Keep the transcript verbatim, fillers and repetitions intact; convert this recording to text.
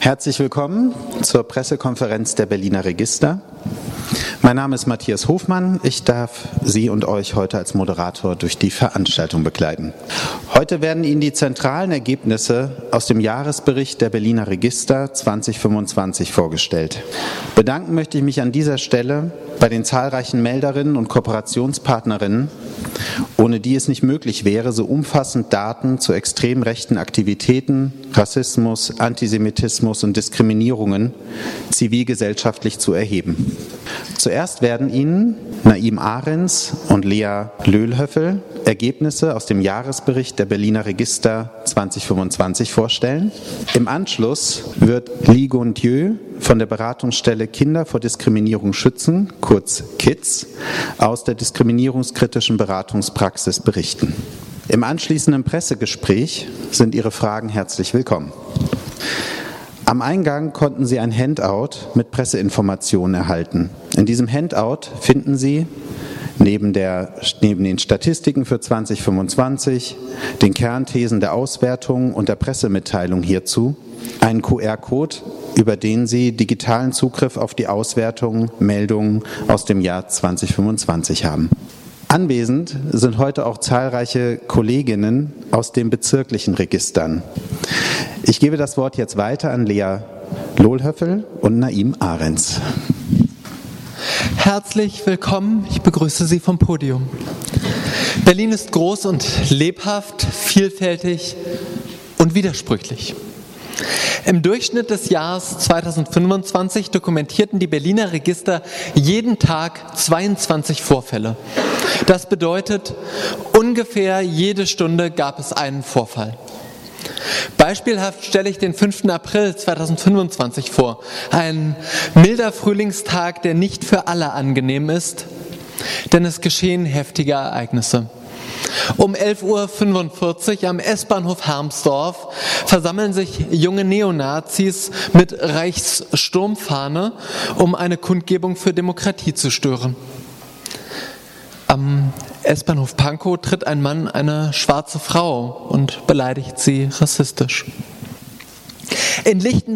Herzlich willkommen zur Pressekonferenz der Berliner Register. Mein Name ist Matthias Hofmann. Ich darf Sie und euch heute als Moderator durch die Veranstaltung begleiten. Heute werden Ihnen die zentralen Ergebnisse aus dem Jahresbericht der Berliner Register zwanzig fünfundzwanzig vorgestellt. Bedanken möchte ich mich an dieser Stelle bei den zahlreichen Melderinnen und Kooperationspartnerinnen, ohne die es nicht möglich wäre, so umfassend Daten zu extrem rechten Aktivitäten, Rassismus, Antisemitismus und Diskriminierungen zivilgesellschaftlich zu erheben. Zuerst werden Ihnen Naim Ahrens und Lea Löhlhöffel Ergebnisse aus dem Jahresbericht der Berliner Register zwanzig fünfundzwanzig vorstellen. Im Anschluss wird Li Gontieu von der Beratungsstelle Kinder vor Diskriminierung schützen, kurz K I D S, aus der diskriminierungskritischen Beratungspraxis berichten. Im anschließenden Pressegespräch sind Ihre Fragen herzlich willkommen. Am Eingang konnten Sie ein Handout mit Presseinformationen erhalten. In diesem Handout finden Sie neben, der, neben den Statistiken für zwanzig fünfundzwanzig, den Kernthesen der Auswertung und der Pressemitteilung hierzu einen Q R-Code, über den Sie digitalen Zugriff auf die Auswertungen, Meldungen aus dem Jahr zwanzig fünfundzwanzig haben. Anwesend sind heute auch zahlreiche Kolleginnen aus den bezirklichen Registern. Ich gebe das Wort jetzt weiter an Lea Löhlhöffel und Naim Ahrens. Herzlich willkommen, ich begrüße Sie vom Podium. Berlin ist groß und lebhaft, vielfältig und widersprüchlich. Im Durchschnitt des Jahres zwanzig fünfundzwanzig dokumentierten die Berliner Register jeden Tag zweiundzwanzig Vorfälle. Das bedeutet, ungefähr jede Stunde gab es einen Vorfall. Beispielhaft stelle ich den fünften April zweitausendfünfundzwanzig vor. Ein milder Frühlingstag, der nicht für alle angenehm ist, denn es geschehen heftige Ereignisse. Um elf Uhr fünfundvierzig am S-Bahnhof Hermsdorf versammeln sich junge Neonazis mit Reichssturmfahne, um eine Kundgebung für Demokratie zu stören. Am S-Bahnhof Pankow tritt ein Mann eine schwarze Frau und beleidigt sie rassistisch. In Lichtenberg